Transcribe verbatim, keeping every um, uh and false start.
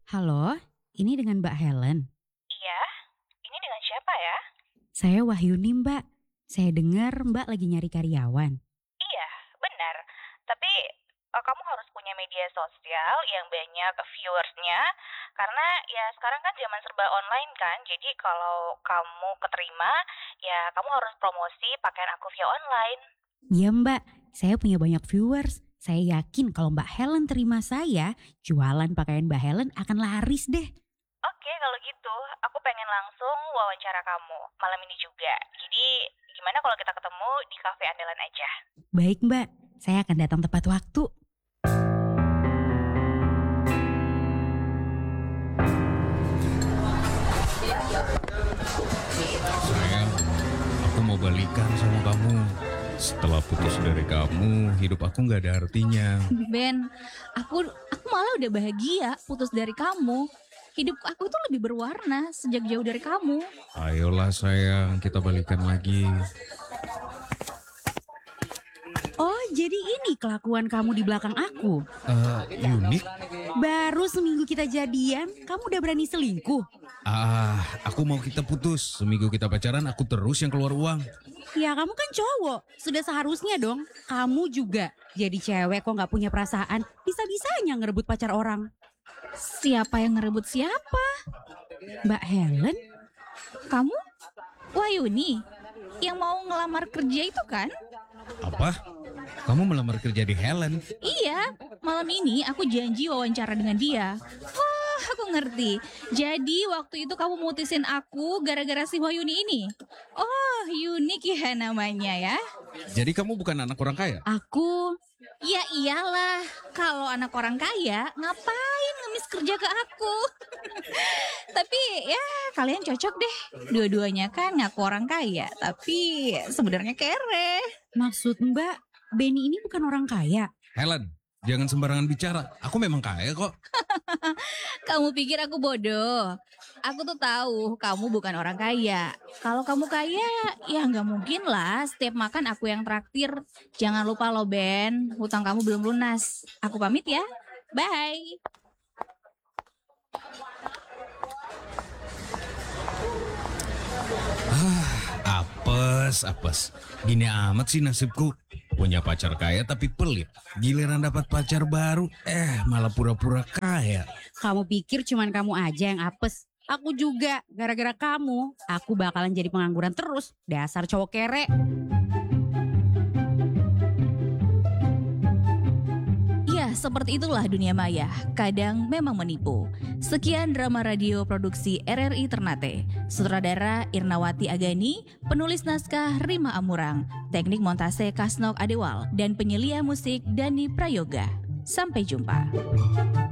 Halo, ini dengan Mbak Helen. Iya, ini dengan siapa ya? Saya Wahyuni Mbak. Saya dengar Mbak lagi nyari karyawan. Iya, benar. Tapi eh, kamu harus punya media sosial yang banyak viewersnya. Karena ya sekarang kan zaman serba online kan. Jadi kalau kamu keterima, ya kamu harus promosi pakaian aku via online. Iya Mbak, saya punya banyak viewers. Saya yakin kalau Mbak Helen terima saya, jualan pakaian Mbak Helen akan laris deh. Oke, kalau gitu aku pengen langsung wawancara kamu malam ini juga. Jadi gimana kalau kita ketemu di kafe andalan aja? Baik Mbak, saya akan datang tepat waktu. Sayang, aku mau balikan sama kamu. Setelah putus dari kamu, hidup aku nggak ada artinya. Ben, aku aku malah udah bahagia putus dari kamu. Hidup aku tuh lebih berwarna sejak jauh dari kamu. Ayolah sayang, kita balikan lagi. Oh, jadi ini kelakuan kamu di belakang aku. Eh, unik? Baru seminggu kita jadian, kamu udah berani selingkuh. Ah, aku mau kita putus. Seminggu kita pacaran, aku terus yang keluar uang. Ya kamu kan cowok, sudah seharusnya dong. Kamu juga jadi cewek kok gak punya perasaan, bisa-bisanya ngerebut pacar orang. Siapa yang ngerebut siapa? Mbak Helen? Kamu? Wahyuni, yang mau ngelamar kerja itu kan? Apa? Kamu melamar kerja di Helen? Iya, malam ini aku janji wawancara dengan dia. Wah, aku ngerti. Jadi waktu itu kamu mutusin aku gara-gara si Wahyuni ini. Oh, unik ya namanya ya. Jadi kamu bukan anak orang kaya? Aku... Ya iyalah, kalau anak orang kaya ngapain ngemis kerja ke aku? Tapi ya kalian cocok deh. Dua-duanya kan ngaku orang kaya, tapi sebenarnya kere. Maksud Mbak, Benny ini bukan orang kaya. Helen, jangan sembarangan bicara. Aku memang kaya kok. Kamu pikir aku bodoh? Aku tuh tahu kamu bukan orang kaya. Kalau kamu kaya, ya nggak mungkin lah setiap makan aku yang traktir. Jangan lupa loh Ben, hutang kamu belum lunas. Aku pamit ya, bye. Apes, apes. Gini amat sih nasibku. Punya pacar kaya tapi pelit. Giliran dapat pacar baru, eh malah pura-pura kaya. Kamu pikir cuman kamu aja yang apes? Aku juga, gara-gara kamu, aku bakalan jadi pengangguran terus. Dasar cowok kere. Ya, seperti itulah dunia maya. Kadang memang menipu. Sekian drama radio produksi R R I Ternate. Sutradara Irnawati Agani, penulis naskah Rima Amurang, teknik montase Kasnok Adewal, dan penyelia musik Dani Prayoga. Sampai jumpa.